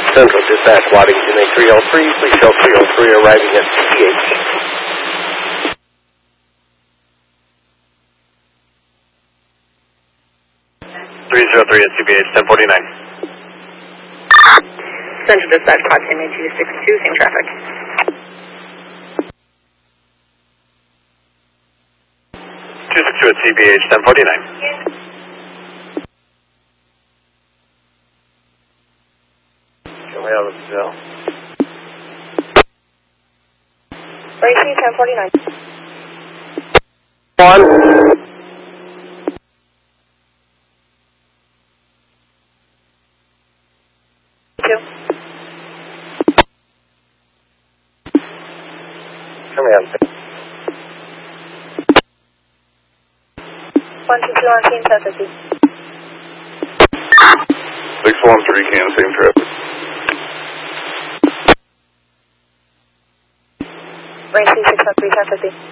Central Dispatch, Waddington A303, please show 303 arriving at CPH. 303 at CPH, 1049. Central Dispatch, Quad Team 262, same traffic. 262 at CPH, 1049. Can we have a Brazil? Racing 1049. 1. Can we have 122 on team 1050. 613 can, same traffic. Racing 613 1050.